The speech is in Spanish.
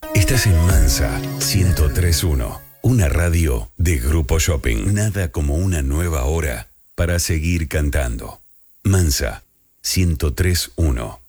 Estás en Mansa 103.1, una radio de Grupo Shopping. Nada como una nueva hora para seguir cantando. Mansa 103.1.